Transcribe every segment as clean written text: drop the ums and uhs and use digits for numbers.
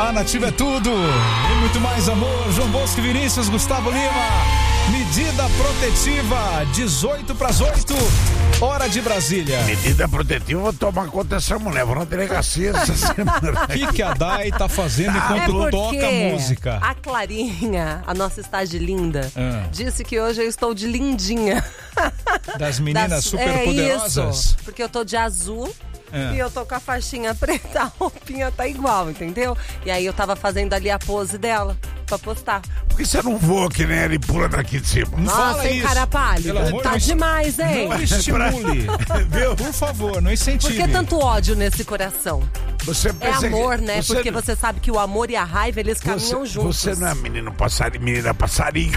A Nativa é tudo e muito mais amor. João Bosco e Vinícius, Gustavo Lima. Medida protetiva, 7:18, hora de Brasília. Medida protetiva, vou tomar conta dessa mulher, vou na delegacia essa semana. O que a Dai tá fazendo enquanto toca música? A Clarinha, a nossa estágio linda, disse que hoje eu estou de lindinha. Das meninas super poderosas? Isso, porque eu tô de azul. E eu tô com a faixinha preta, a roupinha tá igual, entendeu? E aí eu tava fazendo ali a pose dela pra postar. Por que você não voa que nem ela e pula daqui de cima? Nossa, hein, cara pálido. Tá demais, hein? Não estimule. Por favor, não incentive. Por que tanto ódio nesse coração? Você pensa amor, né? Você porque você sabe que o amor e a raiva, eles caminham juntos. Você não é menina passarinho.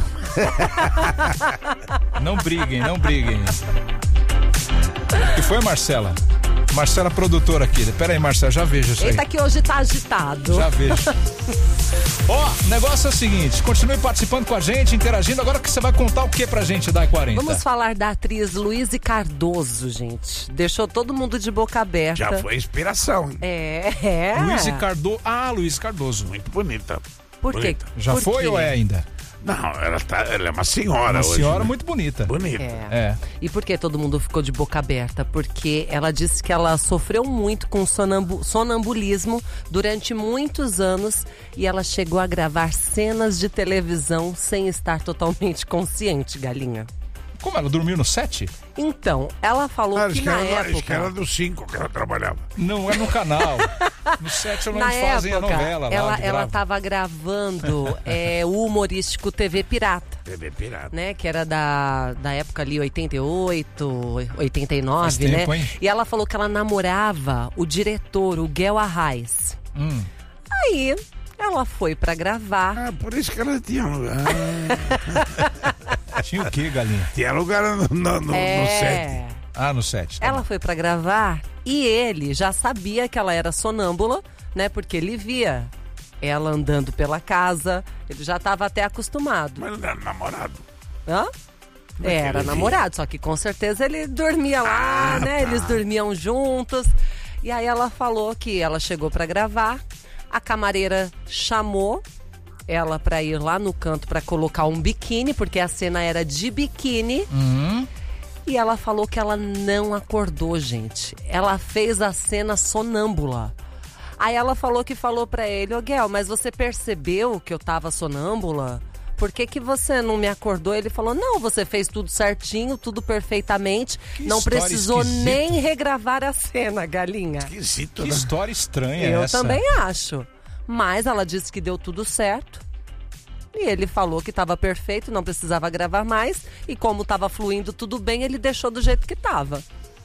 Não briguem, não briguem. O que foi, Marcela? Marcela, produtora aqui. Pera aí, Marcela, já vejo isso aí. Eita, que hoje tá agitado. Já vejo. O negócio é o seguinte, continue participando com a gente, interagindo. Agora que você vai contar o que pra gente, Dai 40? Vamos falar da atriz Luíse Cardoso, gente. Deixou todo mundo de boca aberta. Já foi inspiração. Luíse Cardoso. Luíse Cardoso. Muito bonita. Por quê? Já Por foi quê? ou é ainda? Não, ela é uma senhora hoje. Uma senhora né? muito bonita. Bonita. E por que todo mundo ficou de boca aberta? Porque ela disse que ela sofreu muito com sonambulismo durante muitos anos e ela chegou a gravar cenas de televisão sem estar totalmente consciente, galinha. Como, ela dormiu no set? Então, ela falou que na época... Acho que era do 5 que ela trabalhava. Não, é no canal. No set não na fazem época, a novela lá. Ela tava gravando o humorístico TV Pirata. TV Pirata. Né, que era da época ali, 88, 89, Faz né? tempo, hein? E ela falou que ela namorava o diretor, o Guel Arraes. Aí, ela foi pra gravar. Por isso que ela tinha lugar. Tinha o quê, galinha? Tinha lugar no set. No set. Ela foi pra gravar e ele já sabia que ela era sonâmbula, né? Porque ele via ela andando pela casa, ele já estava até acostumado. Mas não era namorado. Hã? Era namorado, só que com certeza ele dormia lá, né? Eles dormiam juntos. E aí ela falou que ela chegou pra gravar, a camareira chamou ela pra ir lá no canto pra colocar um biquíni, porque a cena era de biquíni. E ela falou que ela não acordou, gente. Ela fez a cena sonâmbula. Aí ela falou pra ele, ô Guel, mas você percebeu que eu tava sonâmbula? Por que você não me acordou? Ele falou, não, você fez tudo certinho, tudo perfeitamente. Não precisou nem regravar a cena, galinha. Esquisito, Que né? história estranha Eu essa. também acho. Mas ela disse que deu tudo certo. E ele falou que estava perfeito, não precisava gravar mais. E como estava fluindo tudo bem, ele deixou do jeito que estava.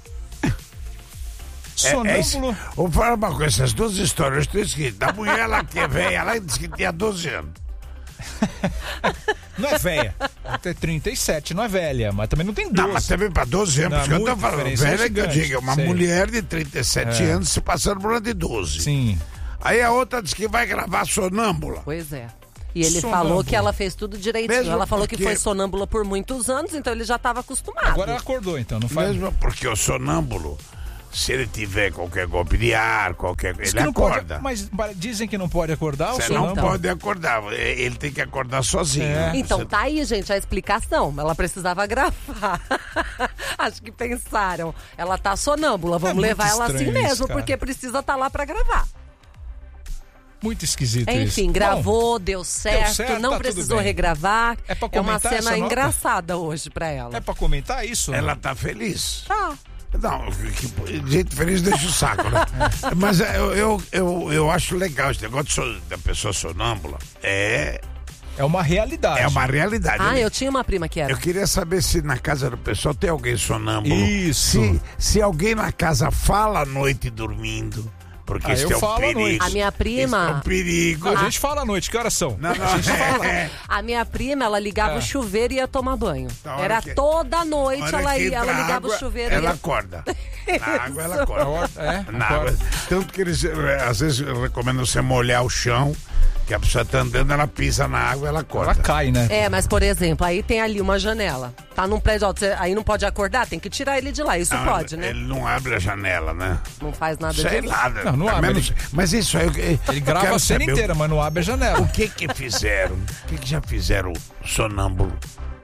Sonâmbulo. Vou falar uma coisa, essas duas histórias eu estou escrito. Da mulher lá que é velha, ela disse que tinha 12 anos. Não é velha. Ela tem 37, não é velha, mas também não tem 12. Não, mas também para 12 anos, Não, porque eu muita tô falando, diferença, velha é que eu gigante, digo, uma sei. mulher de 37 anos se passando por uma de 12. Sim. Aí a outra disse que vai gravar sonâmbula. Pois é. E ele Sonâmbula. falou que ela fez tudo direitinho. Mesmo Ela falou que porque- foi sonâmbula por muitos anos, então ele já estava acostumado. Agora ela acordou, então, não faz. Mesmo porque o sonâmbulo, se ele tiver qualquer golpe de ar, qualquer coisa, Diz ele que não acorda. pode, mas dizem que não pode acordar, Você o não sonâmbulo? pode acordar, ele tem que acordar sozinho. Então Você- tá aí, gente, a explicação. Ela precisava gravar. Acho que pensaram. Ela tá sonâmbula, vamos muito levar ela assim estranho mesmo, isso, cara. porque precisa estar lá pra gravar. Muito esquisito isso. Enfim, gravou, Bom, deu certo, certo, não tá precisou tudo bem. regravar. É pra uma comentar essa cena nota? engraçada hoje pra ela. é pra comentar isso? né? Ela tá feliz. Tá. Não, gente feliz deixa o saco, né? Mas eu acho legal esse negócio da pessoa sonâmbula. É uma realidade. uma realidade. Ah, eu tinha uma prima que era. Eu queria saber se na casa do pessoal tem alguém sonâmbulo. Isso. Se alguém na casa fala à noite dormindo. Porque isso eu é um falo à perigo. noite. A minha prima- Isso é um perigo. A gente fala à noite, que horas são? Não, não, A gente fala. A minha prima, ela ligava o chuveiro e ia tomar banho. Na hora Era que- toda noite Hora ela que ia, ela entra ligava água, o chuveiro e ela ia... acorda. Na água ela acorda. Na acorda. água. Tanto que eles, às vezes, recomendam você molhar o chão, que a pessoa tá andando, ela pisa na água, ela acorda. Ela cai, né? É, mas por exemplo, aí tem ali uma janela. Tá num prédio alto, aí não pode acordar? Tem que tirar ele de lá, isso pode, né? Ele não abre a janela, né? Não faz nada Sei disso. lá. Não abre. Menos, mas isso aí... Ele grava a cena inteira, mas não abre a janela. O que fizeram? O que já fizeram o sonâmbulo?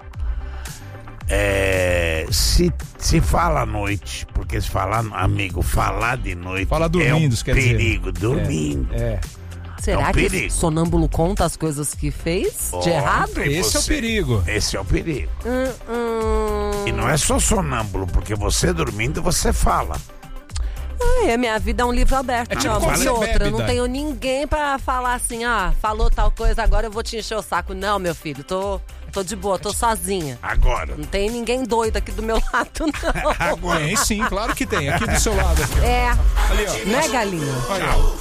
Se fala à noite, porque se falar, amigo, falar de noite Fala dormindo, é um quer dizer. perigo, dormindo. Será que perigo. sonâmbulo conta as coisas que fez de errado? Esse é o perigo. Esse é o perigo. E não é só sonâmbulo, porque você dormindo, você fala. Ai, a minha vida é um livro aberto, É tipo não. quando E você outra, bebe, eu não Dani. tenho ninguém pra falar assim, falou tal coisa, agora eu vou te encher o saco. Não, meu filho, tô de boa, tô sozinha. Agora. Não tem ninguém doido aqui do meu lado, não. Tem sim, claro que tem. Aqui do seu lado. Aqui, ó. É, Ali, ó. né, galinha? Olha, ó.